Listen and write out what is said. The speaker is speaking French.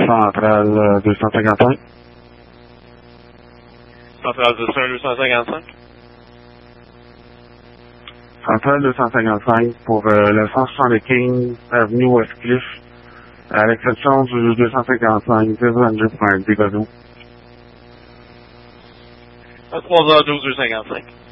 Centrale 255. Centrale 255. Centrale 255 pour le 175 avenue Westcliff, à l'exception du 255, 022 pour un dégât d'eau. À 3h12, 255.